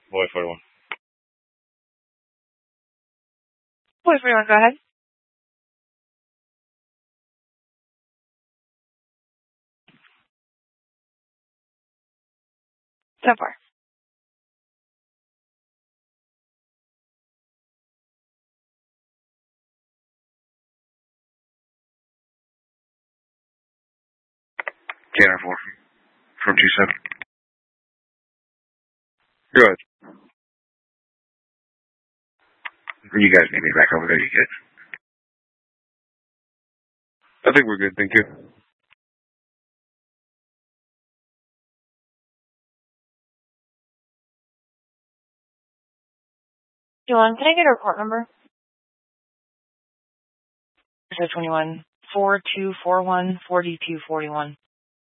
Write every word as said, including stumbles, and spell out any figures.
Boy forty-one. Boy forty-one, go ahead. So far. Cannon four from two seven. Good. You guys need me back over there, you get? I think we're good, thank you. Dylan, can I get a report number? twenty-one, four two four one, forty-two forty-one.